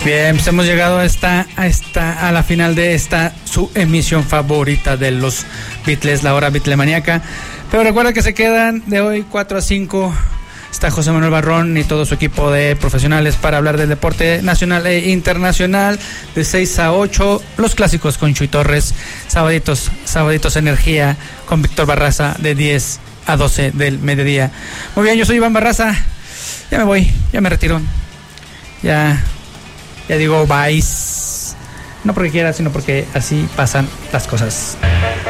Bien, pues hemos llegado a la final de esta su emisión favorita de los Beatles, la hora Beatlemaníaca. Pero recuerda que se quedan de hoy 4 a 5. Está José Manuel Barrón y todo su equipo de profesionales para hablar del deporte nacional e internacional. De 6 a 8, los clásicos con Chuy Torres. Sabaditos Energía con Víctor Barraza de 10 a 12 del mediodía. Muy bien, yo soy Iván Barraza. Ya me voy, ya me retiro. Ya digo bye. No porque quiera, sino porque así pasan las cosas.